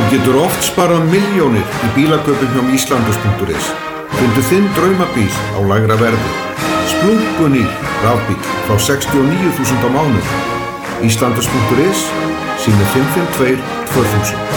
Þú getur oft sparað milljónir í bílakaupum hjá Íslandus.is. Fundu þinn draumabíl á lægra verði. Splunkunýr rafbíl frá 69.000 á mánuði. Íslandus.is, sími 552 2000.